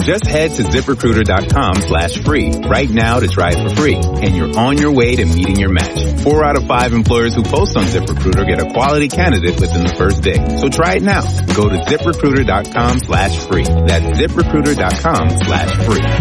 Just head to ZipRecruiter.com/free right now to try it for free, and you're on your way to meeting your match. 4 out of 5 employers who post on ZipRecruiter get a quality candidate within the first day. So try it now. Go to ZipRecruiter.com/free. That's ZipRecruiter.com/free.